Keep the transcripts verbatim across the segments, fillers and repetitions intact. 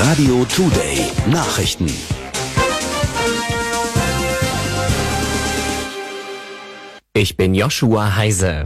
Radio Today Nachrichten. Ich bin Joshua Heise.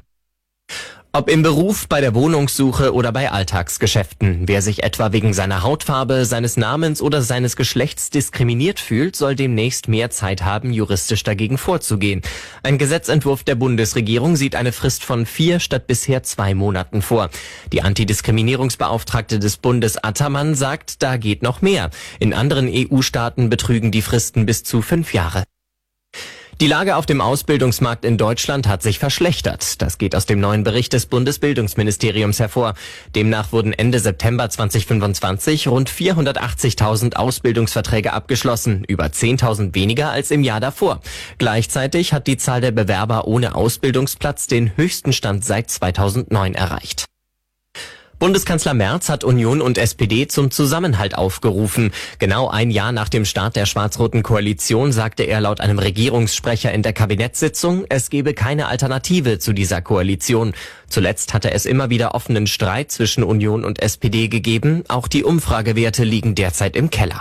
Ob im Beruf, bei der Wohnungssuche oder bei Alltagsgeschäften, wer sich etwa wegen seiner Hautfarbe, seines Namens oder seines Geschlechts diskriminiert fühlt, soll demnächst mehr Zeit haben, juristisch dagegen vorzugehen. Ein Gesetzentwurf der Bundesregierung sieht eine Frist von vier statt bisher zwei Monaten vor. Die Antidiskriminierungsbeauftragte des Bundes Attermann sagt, da geht noch mehr. In anderen E U-Staaten betrügen die Fristen bis zu fünf Jahre. Die Lage auf dem Ausbildungsmarkt in Deutschland hat sich verschlechtert. Das geht aus dem neuen Bericht des Bundesbildungsministeriums hervor. Demnach wurden Ende September zweitausendfünfundzwanzig rund vierhundertachtzigtausend Ausbildungsverträge abgeschlossen, über zehntausend weniger als im Jahr davor. Gleichzeitig hat die Zahl der Bewerber ohne Ausbildungsplatz den höchsten Stand seit zweitausendneun erreicht. Bundeskanzler Merz hat Union und S P D zum Zusammenhalt aufgerufen. Genau ein Jahr nach dem Start der schwarz-roten Koalition sagte er laut einem Regierungssprecher in der Kabinettssitzung, es gebe keine Alternative zu dieser Koalition. Zuletzt hatte es immer wieder offenen Streit zwischen Union und S P D gegeben. Auch die Umfragewerte liegen derzeit im Keller.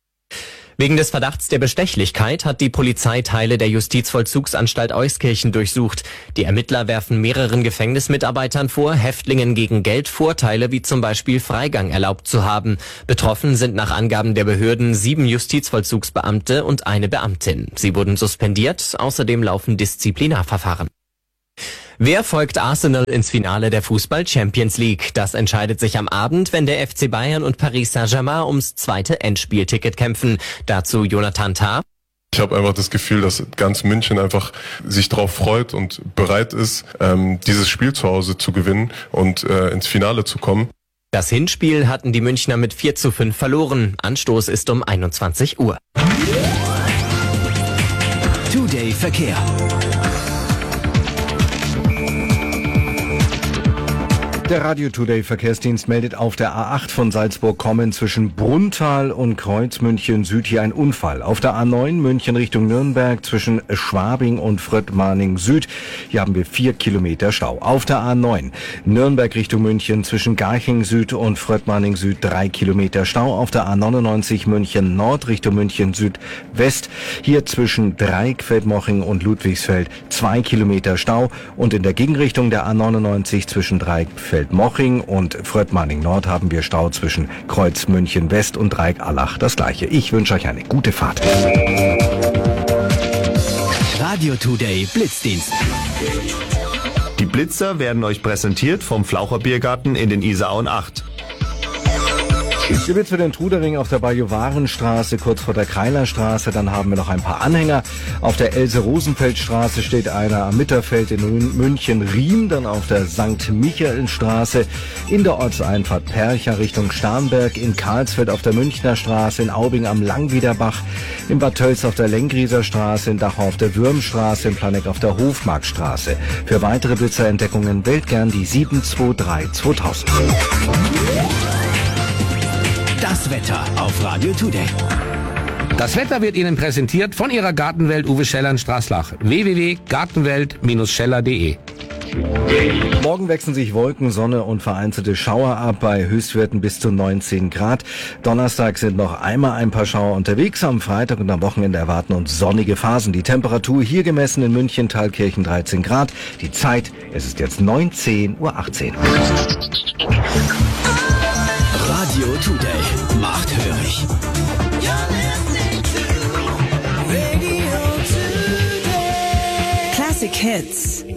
Wegen des Verdachts der Bestechlichkeit hat die Polizei Teile der Justizvollzugsanstalt Euskirchen durchsucht. Die Ermittler werfen mehreren Gefängnismitarbeitern vor, Häftlingen gegen Geld Vorteile wie zum Beispiel Freigang erlaubt zu haben. Betroffen sind nach Angaben der Behörden sieben Justizvollzugsbeamte und eine Beamtin. Sie wurden suspendiert, außerdem laufen Disziplinarverfahren. Wer folgt Arsenal ins Finale der Fußball-Champions League? Das entscheidet sich am Abend, wenn der F C Bayern und Paris Saint-Germain ums zweite Endspielticket kämpfen. Dazu Jonathan Tah. Ich habe einfach das Gefühl, dass ganz München einfach sich darauf freut und bereit ist, ähm, dieses Spiel zu Hause zu gewinnen und äh, ins Finale zu kommen. Das Hinspiel hatten die Münchner mit vier zu fünf verloren. Anstoß ist um einundzwanzig Uhr. Today Verkehr. Der Radio Today Verkehrsdienst meldet auf der A acht von Salzburg kommend zwischen Brunnthal und Kreuzmünchen Süd hier ein Unfall. Auf der A neun München Richtung Nürnberg zwischen Schwabing und Fröttmaning Süd. Hier haben wir vier Kilometer Stau. Auf der A neun Nürnberg Richtung München zwischen Garching Süd und Fröttmaning Süd drei Kilometer Stau. Auf der A neunundneunzig München Nord Richtung München Südwest. Hier zwischen Dreieckfeldmoching und Ludwigsfeld zwei Kilometer Stau. Und in der Gegenrichtung der A neunundneunzig zwischen Dreieckfeldmoching Moching und Fröttmaning Nord haben wir Stau zwischen Kreuz München West und Dreieck-Allach. Das gleiche. Ich wünsche euch eine gute Fahrt. Radio Today Blitzdienst. Die Blitzer werden euch präsentiert vom Flaucher Biergarten in den Isarauen acht. Hier wird's für den Trudering auf der Bajuwarenstraße, kurz vor der Kreilerstraße. Dann haben wir noch ein paar Anhänger. Auf der Else-Rosenfeld-Straße steht einer am Mitterfeld in München-Riem. Dann auf der Sankt Michael-Straße, in der Ortseinfahrt Percha Richtung Starnberg, in Karlsfeld auf der Münchner Straße, in Aubing am Langwiederbach, in Bad Tölz auf der Lengrieser Straße, in Dachau auf der Würmstraße, in Planegg auf der Hofmarktstraße. Für weitere Blitzerentdeckungen wählt gern die sieben zwei drei zweitausend. Das Wetter auf Radio Today. Das Wetter wird Ihnen präsentiert von Ihrer Gartenwelt Uwe Scheller in Straßlach. w w w punkt gartenwelt Bindestrich scheller punkt de. Morgen wechseln sich Wolken, Sonne und vereinzelte Schauer ab bei Höchstwerten bis zu neunzehn Grad. Donnerstag sind noch einmal ein paar Schauer unterwegs. Am Freitag und am Wochenende erwarten uns sonnige Phasen. Die Temperatur hier gemessen in München, Thalkirchen dreizehn Grad. Die Zeit, es ist jetzt neunzehn Uhr achtzehn. Radio Today macht hörig. Classic Hits.